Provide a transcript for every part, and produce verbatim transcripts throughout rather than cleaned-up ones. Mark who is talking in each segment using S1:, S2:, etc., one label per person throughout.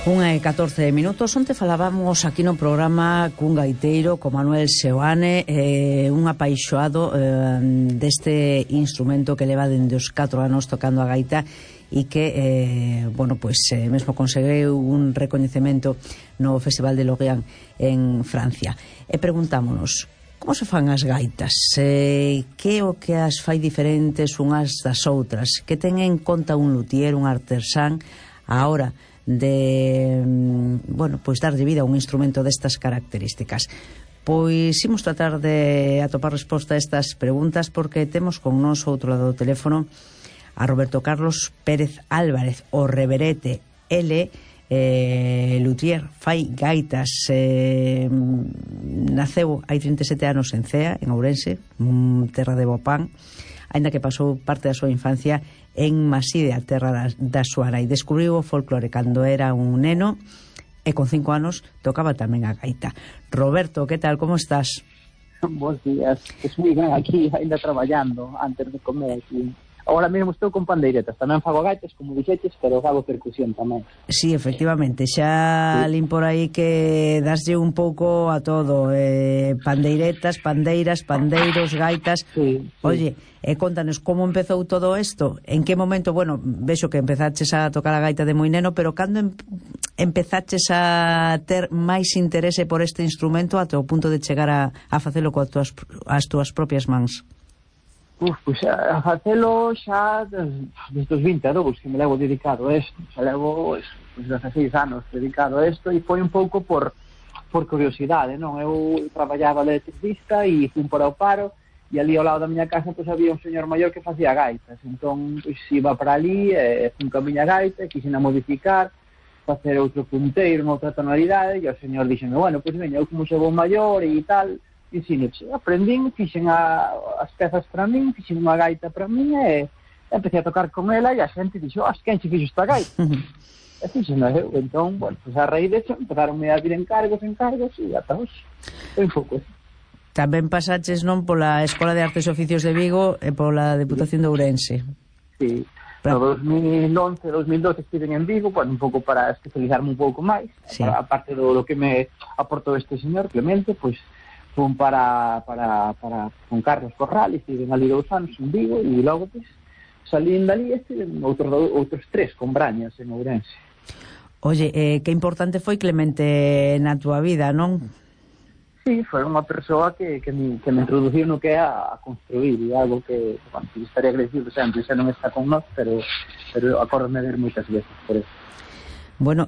S1: Unha e catorce minutos. Onte falábamos aquí no programa cun gaiteiro, con Manuel Seoane, eh, un apaixoado eh, deste instrumento que leva dende os catro anos tocando a gaita e que, eh, bueno, pues eh, mesmo conseguiu un recoñecemento no Festival de Lorient en Francia. E preguntámonos, como se fan as gaitas? Eh, que o que as fai diferentes unhas das outras? Que ten en conta un luthier, un artesán, a hora de, bueno, pois darlle vida a un instrumento destas características? Pois imos tratar de atopar resposta a estas preguntas, porque temos con nós outro lado do teléfono a Roberto Carlos Pérez Álvarez, o Reverete. Ele eh, luthier, fai gaitas, eh, naceu hai trinta e sete anos en Cea, en Ourense, terra de bo pan, aínda que pasou parte da súa infancia en Maside, a terra da, da súa nai. Descubriu o folclore cando era un neno e con cinco anos tocaba tamén a gaita. Roberto, que tal, como estás?
S2: Bos días, pues moi ben, aquí ainda traballando antes de comer aquí. Ahora mesmo estou con pandeiretas, tamén fago gaitas, como dixetes, pero fago percusión tamén.
S1: Sí, efectivamente, xa sí. Lin por aí que daslle un pouco a todo, eh, pandeiretas, pandeiras, pandeiros, gaitas.
S2: Sí, sí.
S1: Oye, e eh, contanos como empezou todo isto, en que momento, bueno, vexo que empezaches a tocar a gaita de moi neno, pero cando em, empezaches a ter máis interese por este instrumento ata o punto de chegar a, a facelo coas tuas, as túas propias mans?
S2: Uf, pois a facelo xa desde os vinte anos que me levo dedicado a isto, xa levo pues, dezaseis anos dedicado a isto, e foi un pouco por por curiosidade, non? Eu traballaba de electricista e fui para o paro, e ali ao lado da miña casa pois había un señor maior que facía gaitas, entón pois iba para ali, e fui con a miña gaita, quixena modificar, facer outro punteiro, noutra tonalidade, e o señor dixeme, bueno, pois veña, eu como xa vou maior e tal, ensinoche, aprendín, fixen a, as pezas para min, fixen unha gaita para min e empecé a tocar con ela, e a xente dixo, ah, quen che fixo esta gaita? E fixen eu, entón, bueno, pues a raíz de eso empezaronme a vir encargos, encargos e ata hoxe, foi un pouco.
S1: Tamén pasaches, non, pola Escola de Artes e Oficios de Vigo e pola Deputación de Ourense.
S2: Sí, no dos mil once, dos mil doce estiven en Vigo, bueno, un pouco para especializarme un pouco máis, sí. Para, aparte do, do que me aportou este señor Clemente, pois fun para, para, para con Carlos Corral, estiven ali dous anos en Vigo, e logo pues, salín dali e estiven outros, outros tres con Brañas en Ourense.
S1: Oye, eh, que importante foi Clemente na túa vida, non?
S2: Sí, foi unha persoa que, que, me, que me introduciu no que é a, a construir, e algo que, bueno, que estaría agradecido sempre, xa non está con nós, pero, pero acórdome ver moitas veces por eso.
S1: Bueno,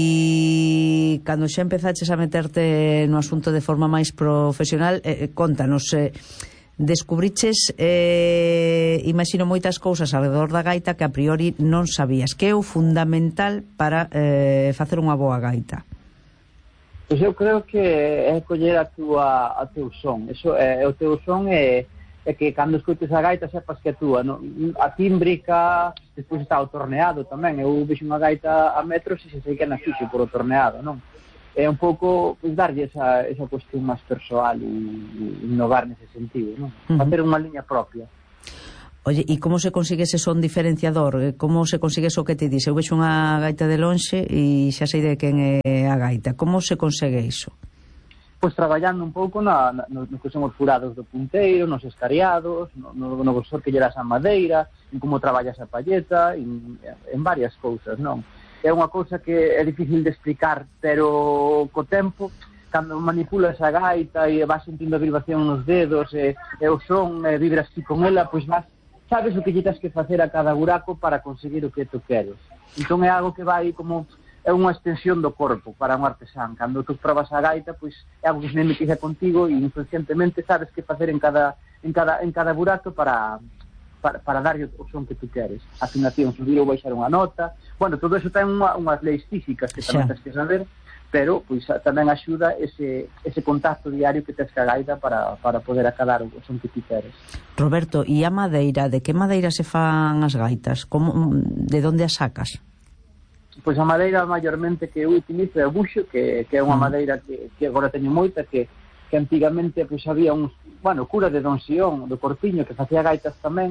S1: e cando xa empezaches a meterte no asunto de forma máis profesional, eh, contanos, eh, descubriches, eh, imagino, moitas cousas alrededor da gaita que a priori non sabías. Que é o fundamental para eh, facer unha boa gaita?
S2: Pois eu creo que é coller a túa, a teu son. Eso é, o teu son é, é que cando escoites a gaita sepas que é túa, no? A tímbrica, despois está o torneado tamén. Eu vexo unha gaita a metros e se sei que na fixo por o torneado, non? É un pouco, pois, darlle esa, esa cuestión máis persoal e, e innovar nese sentido, non? Uh-huh. Facer unha liña propia.
S1: Oye, e como se consigue ese son diferenciador? Como se consigue eso que te dice? Eu vexo unha gaita de lonxe e xa sei de quen é a gaita. Como se consegue iso? Pois
S2: traballando un pouco na, na, no, no que son os furados do punteiro, nos escariados, no, no, no grosor que lleras a madeira, en como traballas a palleta, en, en varias cousas, non? É unha cousa que é difícil de explicar, pero co tempo, cando manipulas a gaita e vas sentindo a vibración nos dedos, e, e o son, e vibras ti con ela, pois vas, sabes o que lle tens que facer a cada buraco para conseguir o que tu queres. Entón é algo que vai como... é unha extensión do corpo para un artesán. Cando tú probas a gaita, pois é algo que se mimetiza contigo e inconscientemente sabes que facer en cada en cada en cada burato para para, para darlle o son que tú queres. Afinación, subir ou baixar unha nota. Bueno, todo eso ten unha, unhas leis físicas que tamén tens que saber, pero pois tamén axuda ese ese contacto diario que tes ca gaita para para poder acadar o son que tú queres.
S1: Roberto, e a madeira, de que madeira se fan as gaitas? Como, de onde as sacas?
S2: Pois a madeira maiormente que eu utilizo é o buxo, que, que é unha madeira que, que agora teño moita, que, que antigamente pois había uns, bueno, cura de Don Xión, do Corpiño, que facía gaitas tamén,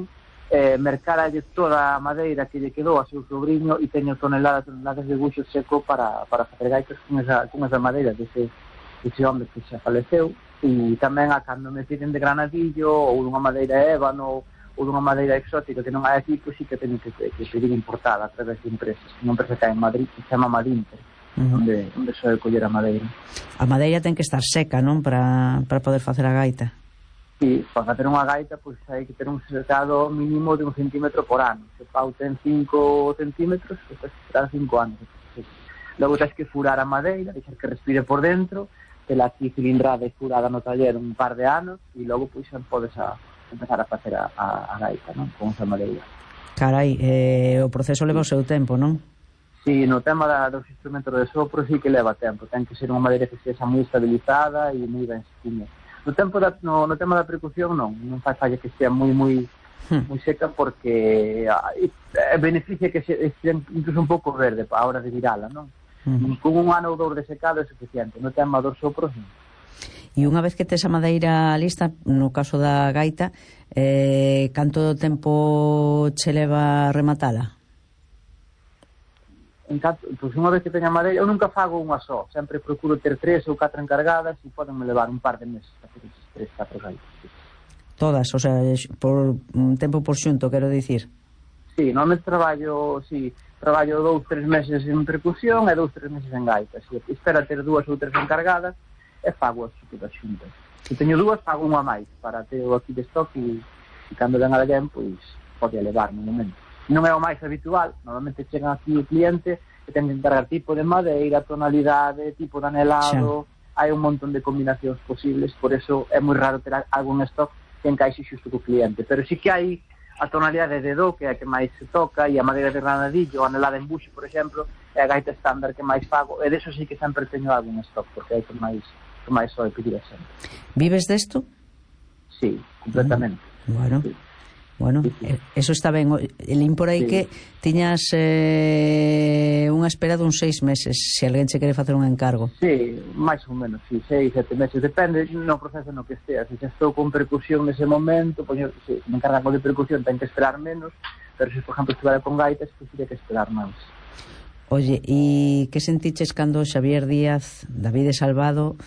S2: eh, mercaralle toda a madeira que lle quedou a seu sobrinho e teño toneladas toneladas de buxo seco para, para facer gaitas con esa, con esa madeira dese, dese hombre que xa faleceu. E tamén a cando me piden de granadillo ou dunha madeira ébano ou dunha madeira exótica que non hai aquí, pois sí que teño que, que pedir importada a través de empresas. Unha empresa que hai en Madrid que se chama Madinter, uh-huh. onde, onde soe coller a madeira.
S1: A madeira ten que estar seca, non? Para, para poder facer a gaita.
S2: Sí, para facer unha gaita pois hai que ter un secado mínimo de un centímetro por ano. Se pau ten cinco centímetros, pois será cinco anos. Logo tens que furar a madeira, deixar que respire por dentro, tela aquí cilindrada e furada no taller un par de anos e logo pois podes a, empezar a facer a, a, a gaita, non? Con esa madeira.
S1: Carai, eh, o proceso leva o seu tempo, non?
S2: Sí, no tema da, dos instrumentos de sopro sí que leva tempo. Ten que ser unha madeira que sexa moi estabilizada e moi ben sequinha. No tempo da, no, no tema da percusión non, non fai falla que sea moi moi hmm. moi seca porque é beneficia que se, se incluso un pouco verde para a hora de virala, non? Hmm. Con un ano ou dous de secado é suficiente. No tema dos sopros non.
S1: E unha vez que tes a madeira lista, no caso da gaita, eh, canto tempo che leva a rematala?
S2: En canto, pois unha vez que teña madeira, eu nunca fago unha só, sempre procuro ter tres ou catro encargadas e podenme levar un par de meses para ter esas tres, catro gaitas.
S1: Todas, o sea, por un tempo por xunto, quero dicir.
S2: Sí, normalmente traballo, sí, traballo dous, tres meses en percusión e dous, tres meses en gaitas. Si espero ter dúas ou tres encargadas e fago as todas xuntas. Se teño dúas, fago unha máis para ter aquí de stock e, e cando den alguén, pois, pode levar no momento. Non é o máis habitual, normalmente chegan aquí o cliente que ten que encargar tipo de madeira, tonalidade, tipo de anelado, xa. Hai un montón de combinacións posibles, por eso é moi raro ter algo en stock que encaixe xusto co cliente, pero sí que hai a tonalidade de do, que é a que máis se toca, e a madeira de granadillo, a anelada en buxe, por exemplo, é a gaita estándar que máis fago, e deso sí que sempre teño algo en stock, porque é que máis, que máis soe pedir a sempre.
S1: Vives desto?
S2: Sí, completamente.
S1: Mm, bueno. Sí. Bueno, sí, sí. Eso está ben. Elín por aí sí. Que tiñas eh, unha espera dun seis meses se alguén che quere facer un encargo.
S2: Sí, máis ou menos, sí, seis, sete meses, depende no proceso no que estea. Se xa estou con percusión nese momento, poño, se me encargan de percusión ten que esperar menos, pero se, por exemplo, estivera con gaitas, pois teria que esperar máis.
S1: Oye, e que sentiches cando Xavier Díaz, David Salvado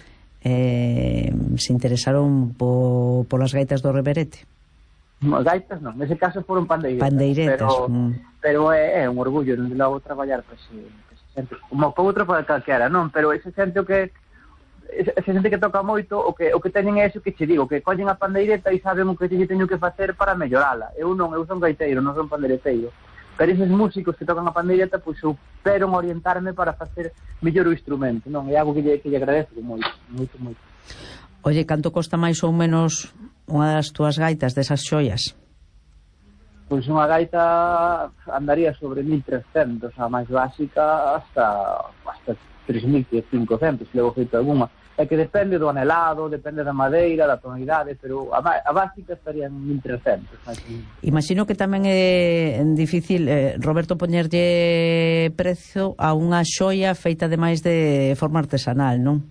S1: eh, se interesaron po, polas gaitas do Reverete?
S2: No, gaitas non, nese caso foron pandeiretas,
S1: pandeiretas
S2: pero,
S1: mm.
S2: pero é, é un orgullo non logo traballar para ese, ese xente, como para outro para calquera, non, pero ese xente o que ese, ese xente que toca moito, o que o que teñen é eso que che digo, que collen a pandeireta e saben o que lle teño que facer para mellorala. Eu non, eu son gaiteiro, non son pandeireteiro. Pero eses músicos que tocan a pandeireta, pois souperon orientarme para facer mellor o instrumento, non? É algo que lle, que lle agradezo moito, moito, moito.
S1: Oye, canto costa máis ou menos unha das túas gaitas, desas xoias?
S2: Pois unha gaita andaría sobre mil trescentos, a máis básica, hasta hasta tres mil quinhentos, levo feito alguna. É que depende do anelado, depende da madeira, da tonalidade, pero a, a básica estaría en mil trescentos.
S1: Imagino que tamén é difícil, eh, Roberto, poñerlle prezo a unha xoia feita ademais de forma artesanal, non?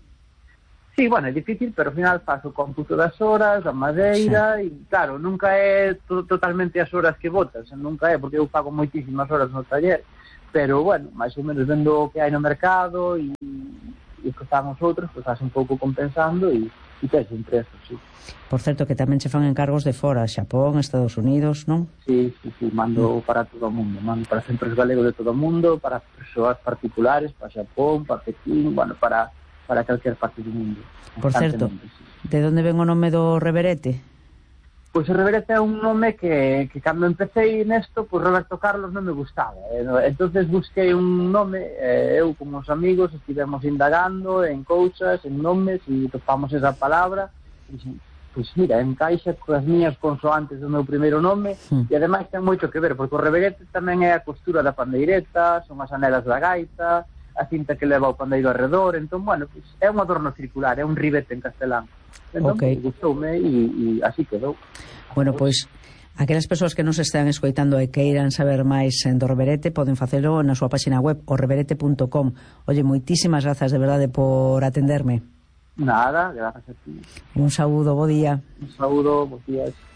S2: Sí, bueno, é difícil, pero ao final faço o cómputo das horas, da madeira, sí. E claro, nunca é to totalmente as horas que botas, nunca é, porque eu pago moitísimas horas no taller, pero, bueno, máis ou menos vendo o que hai no mercado e, e que están os outros, pois pues, faz un pouco compensando e, e tens un prezo, sí.
S1: Por certo, que tamén che fan encargos de fora, Xapón, Estados Unidos, non?
S2: Sí, sí, sí, mando mm. para todo o mundo, mando para centros galegos de todo o mundo, para persoas particulares, para Xapón, para Pekín, bueno, para... para calquer parte do mundo.
S1: Por certo, de onde ven o nome do Reverete?
S2: Pois o Reverete é un nome que, que cando empecé nesto, pois Roberto Carlos non me gustaba. Entonces busquei un nome, eh, eu con os amigos estivemos indagando en cousas, en nomes, e topamos esa palabra, e pois mira, encaixa coas miñas consoantes do meu primeiro nome, mm. e ademais ten moito que ver, porque o Reverete tamén é a costura da pandeireta, son as anelas da gaita, a cinta que leva o pandeiro arredor, entón, bueno, pues, é un adorno circular, é un ribete en castelán. Entón, okay. Pues, gustoume e, e así quedou.
S1: Bueno, pois, pues, aquelas persoas que nos están escoitando e que irán saber máis do Reverete poden facelo na súa página web, o reverete punto com. Oye, moitísimas grazas de verdade por atenderme.
S2: Nada, grazas a ti.
S1: Un saúdo, bo día.
S2: Un saúdo, bons días.